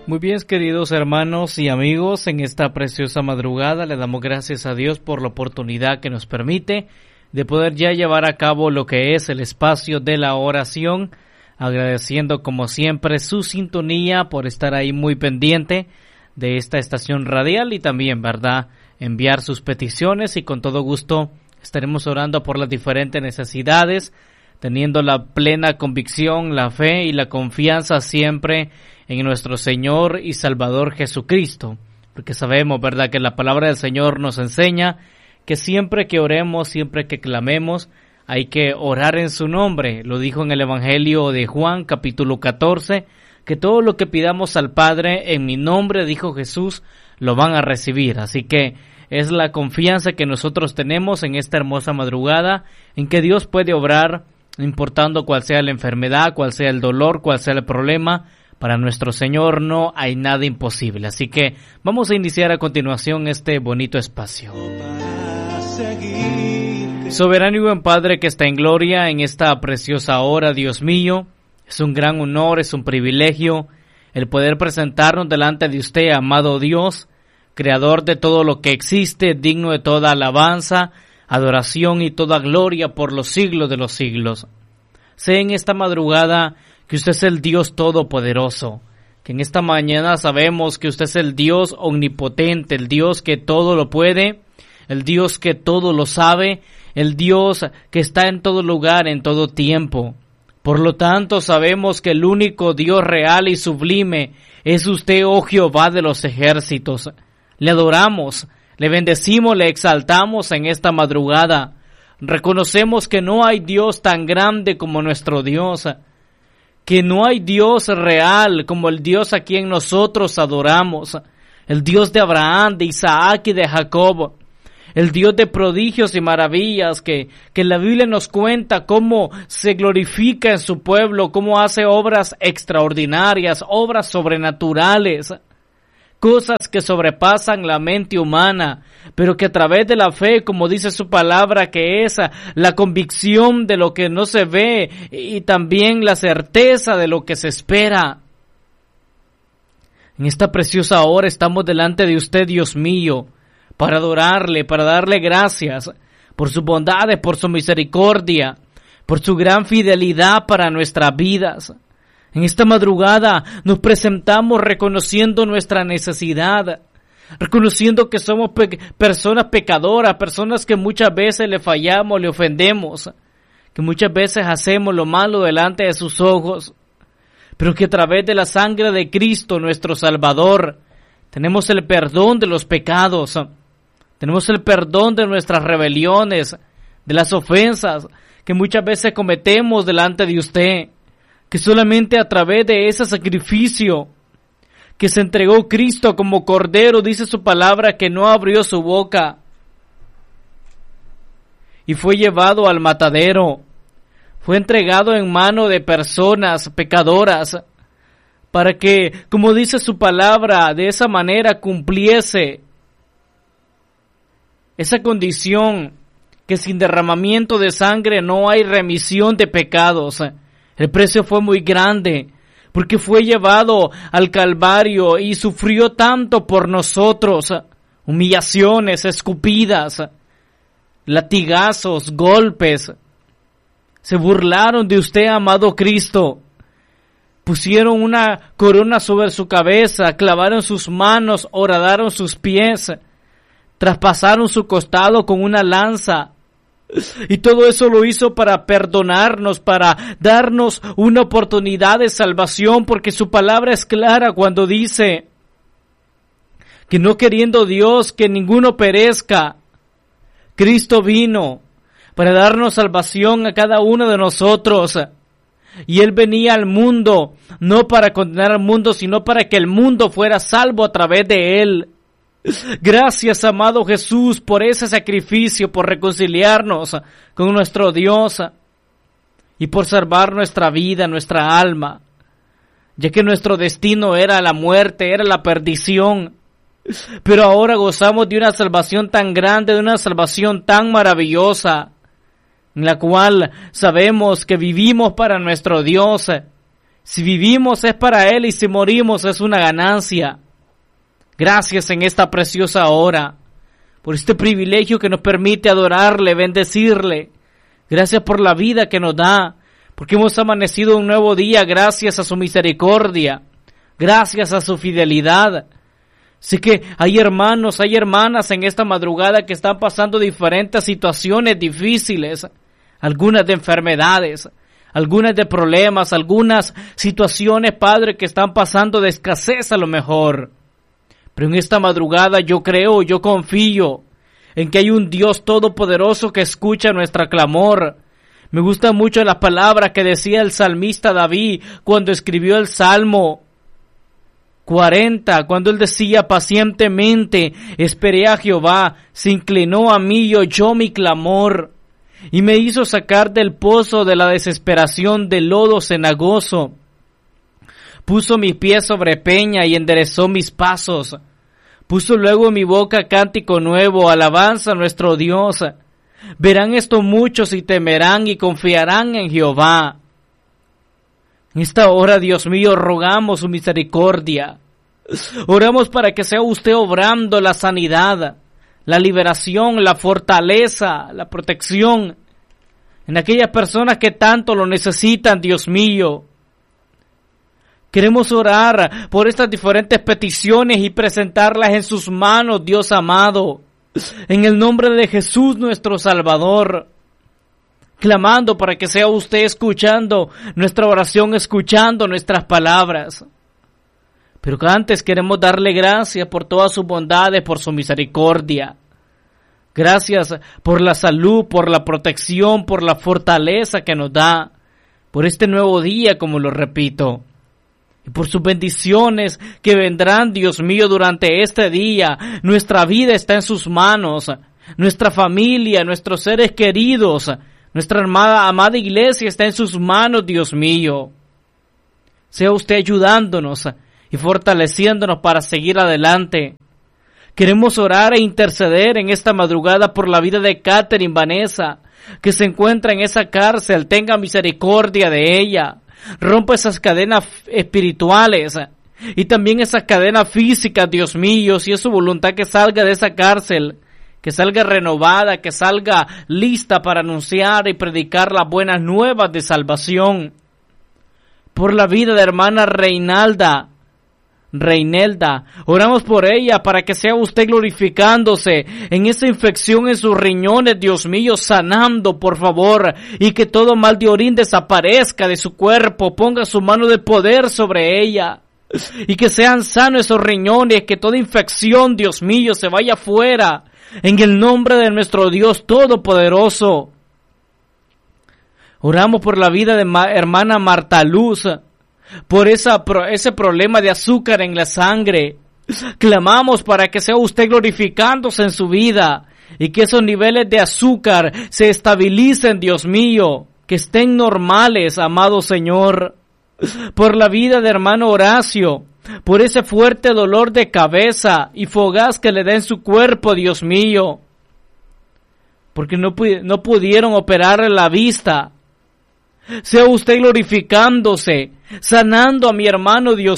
Muy bien, queridos hermanos y amigos, en esta preciosa madrugada le damos gracias a Dios por la oportunidad que nos permite de poder ya llevar a cabo lo que es el espacio de la oración, agradeciendo como siempre su sintonía por estar ahí muy pendiente de esta estación radial y también, ¿verdad?, enviar sus peticiones, y con todo gusto estaremos orando por las diferentes necesidades, teniendo la plena convicción, la fe y la confianza siempre en nuestro Señor y Salvador Jesucristo, porque sabemos, ¿verdad?, que la palabra del Señor nos enseña que siempre que oremos, siempre que clamemos, hay que orar en su nombre. Lo dijo en el Evangelio de Juan, capítulo 14, que todo lo que pidamos al Padre en mi nombre, dijo Jesús, lo van a recibir. Así que es la confianza que nosotros tenemos en esta hermosa madrugada, en que Dios puede obrar, no importando cuál sea la enfermedad, cuál sea el dolor, cuál sea el problema. Para nuestro Señor no hay nada imposible. Así que vamos a iniciar a continuación este bonito espacio. Soberano y buen Padre que está en gloria, en esta preciosa hora, Dios mío, es un gran honor, es un privilegio el poder presentarnos delante de usted, amado Dios, Creador de todo lo que existe, digno de toda alabanza, adoración y toda gloria por los siglos de los siglos. Sé en esta madrugada que usted es el Dios todopoderoso, que en esta mañana sabemos que usted es el Dios omnipotente, el Dios que todo lo puede, el Dios que todo lo sabe, el Dios que está en todo lugar, en todo tiempo. Por lo tanto, sabemos que el único Dios real y sublime es usted, oh Jehová de los ejércitos. Le adoramos, le bendecimos, le exaltamos en esta madrugada. Reconocemos que no hay Dios tan grande como nuestro Dios, que no hay Dios real como el Dios a quien nosotros adoramos, el Dios de Abraham, de Isaac y de Jacob, el Dios de prodigios y maravillas, que la Biblia nos cuenta cómo se glorifica en su pueblo, cómo hace obras extraordinarias, obras sobrenaturales, cosas que sobrepasan la mente humana, pero que a través de la fe, como dice su palabra, que es la convicción de lo que no se ve y también la certeza de lo que se espera. En esta preciosa hora estamos delante de usted, Dios mío, para adorarle, para darle gracias por sus bondades, por su misericordia, por su gran fidelidad para nuestras vidas. En esta madrugada nos presentamos reconociendo nuestra necesidad, reconociendo que somos personas pecadoras, personas que muchas veces le fallamos, le ofendemos, que muchas veces hacemos lo malo delante de sus ojos, pero que a través de la sangre de Cristo, nuestro Salvador, tenemos el perdón de los pecados, tenemos el perdón de nuestras rebeliones, de las ofensas que muchas veces cometemos delante de usted, que solamente a través de ese sacrificio que se entregó Cristo como Cordero, dice su palabra, que no abrió su boca y fue llevado al matadero, fue entregado en mano de personas pecadoras, para que, como dice su palabra, de esa manera cumpliese esa condición, que sin derramamiento de sangre no hay remisión de pecados. El precio fue muy grande, porque fue llevado al Calvario y sufrió tanto por nosotros, humillaciones, escupidas, latigazos, golpes. Se burlaron de usted, amado Cristo. Pusieron una corona sobre su cabeza, clavaron sus manos, horadaron sus pies, traspasaron su costado con una lanza. Y todo eso lo hizo para perdonarnos, para darnos una oportunidad de salvación, porque su palabra es clara cuando dice que no queriendo Dios que ninguno perezca, Cristo vino para darnos salvación a cada uno de nosotros. Y Él venía al mundo, no para condenar al mundo, sino para que el mundo fuera salvo a través de Él. Gracias, amado Jesús, por ese sacrificio, por reconciliarnos con nuestro Dios y por salvar nuestra vida, nuestra alma, ya que nuestro destino era la muerte, era la perdición. Pero ahora gozamos de una salvación tan grande, de una salvación tan maravillosa, en la cual sabemos que vivimos para nuestro Dios Si vivimos es para Él y si morimos es una ganancia. Gracias en esta preciosa hora por este privilegio que nos permite adorarle, bendecirle. Gracias por la vida que nos da, porque hemos amanecido un nuevo día gracias a su misericordia, gracias a su fidelidad. Así que hay hermanos, hay hermanas en esta madrugada que están pasando diferentes situaciones difíciles, algunas de enfermedades, algunas de problemas, algunas situaciones, Padre, que están pasando de escasez a lo mejor. Pero en esta madrugada yo creo, yo confío en que hay un Dios todopoderoso que escucha nuestra clamor. Me gusta mucho la palabra que decía el salmista David cuando escribió el Salmo 40, cuando él decía pacientemente, esperé a Jehová, se inclinó a mí y oyó mi clamor, y me hizo sacar del pozo de la desesperación del lodo cenagoso. Puso mis pies sobre peña y enderezó mis pasos. Puso luego en mi boca cántico nuevo, alabanza a nuestro Dios. Verán esto muchos y temerán y confiarán en Jehová. En esta hora, Dios mío, rogamos su misericordia. Oramos para que sea usted obrando la sanidad, la liberación, la fortaleza, la protección en aquellas personas que tanto lo necesitan, Dios mío. Queremos orar por estas diferentes peticiones y presentarlas en sus manos, Dios amado, en el nombre de Jesús nuestro Salvador, clamando para que sea usted escuchando nuestra oración, escuchando nuestras palabras. Pero que antes queremos darle gracias por todas sus bondades, por su misericordia. Gracias por la salud, por la protección, por la fortaleza que nos da, por este nuevo día, como lo repito. Y por sus bendiciones que vendrán, Dios mío, durante este día. Nuestra vida está en sus manos, nuestra familia, nuestros seres queridos, nuestra amada iglesia está en sus manos, Dios mío. Sea usted ayudándonos y fortaleciéndonos para seguir adelante. Queremos orar e interceder en esta madrugada por la vida de Catherine Vanessa, que se encuentra en esa cárcel. Tenga misericordia de ella. Rompa esas cadenas espirituales y también esas cadenas físicas, Dios mío, si es su voluntad que salga de esa cárcel, que salga renovada, que salga lista para anunciar y predicar las buenas nuevas de salvación. Por la vida de hermana Reinelda, oramos por ella para que sea usted glorificándose en esa infección en sus riñones, Dios mío, sanando, por favor, y que todo mal de orín desaparezca de su cuerpo. Ponga su mano de poder sobre ella y que sean sanos esos riñones, que toda infección, Dios mío, se vaya fuera en el nombre de nuestro Dios todopoderoso. Oramos por la vida de hermana Marta Luz, por ese problema de azúcar en la sangre. Clamamos para que sea usted glorificándose en su vida y que esos niveles de azúcar se estabilicen, Dios mío, que estén normales, amado Señor. Por la vida de hermano Horacio, por ese fuerte dolor de cabeza y fogaz que le da en su cuerpo, Dios mío, porque no pudieron operarle la vista. Sea usted glorificándose, sanando a mi hermano, Dios